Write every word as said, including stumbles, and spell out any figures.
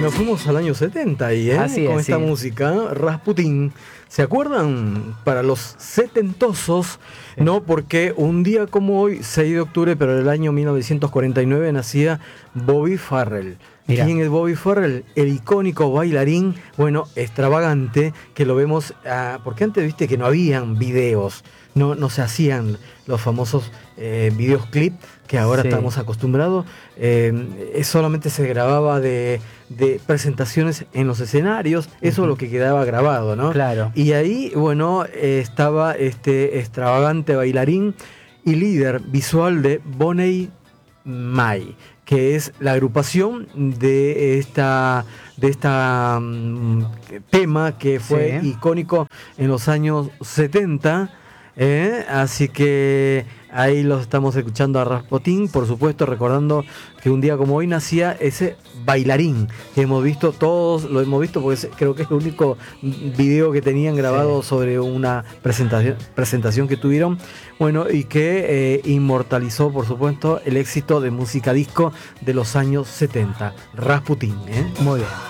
nos fuimos al año setenta y, ¿eh? Así Con es, esta sí. música, Rasputin. ¿Se acuerdan? Para los setentosos, Sí. ¿no? Porque un día como hoy, seis de octubre, pero del año mil novecientos cuarenta y nueve, nacía Bobby Farrell. Mirá. ¿Quién es Bobby Farrell? El icónico bailarín, bueno, extravagante, que lo vemos, ah, porque antes viste que no habían videos, no, no se hacían los famosos eh, videoclip que ahora Sí. estamos acostumbrados, eh, solamente se grababa de, de presentaciones en los escenarios, eso Ujú. es lo que quedaba grabado, ¿no? Claro. Y ahí, bueno, eh, estaba este extravagante bailarín y líder visual de Boney May, que es la agrupación de esta de esta um, tema que fue Sí. icónico en los años setenta. ¿Eh? Así que ahí los estamos escuchando a Rasputin, por supuesto, recordando que un día como hoy nacía ese bailarín que hemos visto todos, lo hemos visto porque es, creo que es el único video que tenían grabado Sí. sobre una presentación, presentación que tuvieron, bueno, y que eh, inmortalizó, por supuesto, el éxito de música disco de los años setenta, Rasputin, ¿eh? Muy bien.